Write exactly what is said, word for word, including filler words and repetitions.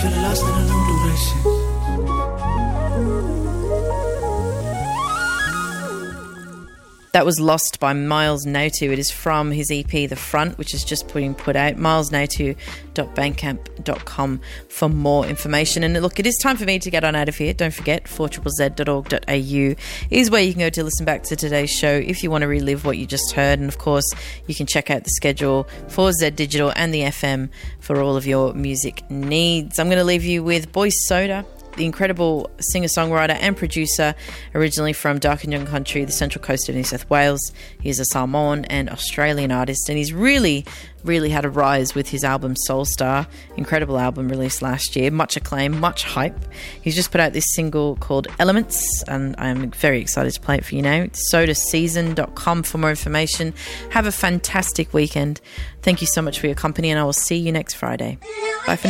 feeling lost in a new direction. That was Lost by Miles Nautu. It is from his E P The Front, which is just being put out. miles nautu dot bandcamp dot com for more information. And look, it is time for me to get on out of here. Don't forget, four z z z dot org dot a u is where you can go to listen back to today's show if you want to relive what you just heard. And of course, you can check out the schedule for Z Digital and the F M for all of your music needs. I'm going to leave you with Boy Soda, the incredible singer-songwriter and producer, originally from Darkinjung Country, the central coast of New South Wales. He's a Samoan and Australian artist, and he's really, really had a rise with his album Soul Star. Incredible album released last year, much acclaim, much hype. He's just put out this single called Elements, and I'm very excited to play it for you now. soda season dot com for more information. Have a fantastic weekend. Thank you so much for your company, and I will see you next Friday. Bye for now.